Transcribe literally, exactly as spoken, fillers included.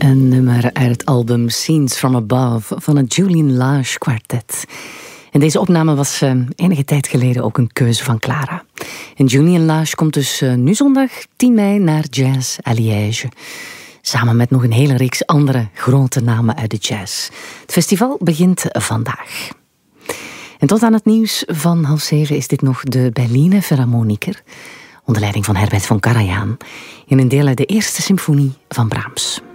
Een nummer uit het album Scenes from Above van het Julian Lage Quartet. En deze opname was uh, enige tijd geleden ook een keuze van Clara. En Julian Lage komt dus uh, nu zondag tien mei naar Jazz à Liège. Samen met nog een hele reeks andere grote namen uit de jazz. Het festival begint vandaag. En tot aan het nieuws van half zeven is dit nog de Berliner Philharmoniker, onder leiding van Herbert von Karajan, in een deel uit de eerste symfonie van Brahms.